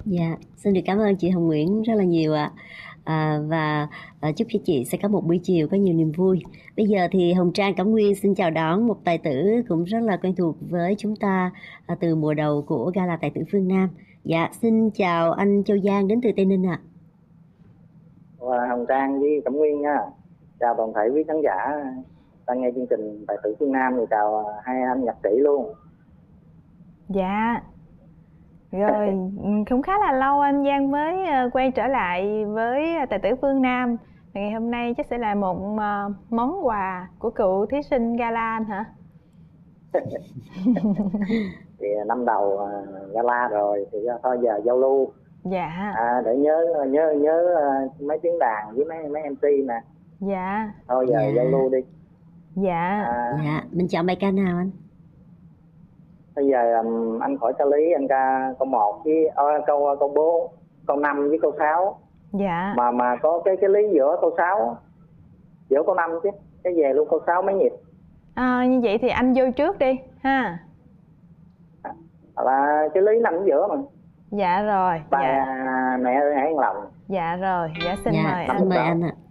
Dạ, xin được cảm ơn chị Hồng Nguyễn rất là nhiều ạ. Và chúc cho chị sẽ có một buổi chiều có nhiều niềm vui. Bây giờ thì Hồng Trang Cẩm Nguyên xin chào đón một tài tử cũng rất là quen thuộc với chúng ta từ mùa đầu của Gala Tài tử phương Nam. Dạ, xin chào anh Châu Giang đến từ Tây Ninh ạ. Và Hồng Trang với Cẩm Nguyên nha. Chào toàn thể quý khán giả đang nghe chương trình Tài tử phương Nam, thì chào hai anh nhạc sĩ luôn. Dạ. Rồi, cũng khá là lâu anh Giang mới quay trở lại với Tài tử phương Nam. Ngày hôm nay chắc sẽ là một món quà của cựu thí sinh Gala anh hả? Thì năm đầu gala rồi thì thôi giờ giao lưu. Dạ. Để nhớ mấy tiếng đàn với mấy MC nè. Dạ. Thôi giờ giao lưu đi. Dạ. Dạ, mình chọn bài ca nào anh? Bây giờ anh khỏi ca lý, anh ca câu 1 với câu 4, câu 5 với câu 6. Dạ. Mà có cái lý giữa câu 6, giữa câu 5 chứ. Cái về luôn câu 6 mấy nhịp. Như vậy thì anh vô trước đi ha. Là cái lý nằm ở giữa mà. Dạ rồi. Bài dạ. Mẹ ơi hãy yên lòng. Dạ rồi, dạ xin mời anh. Xin mời anh ạ.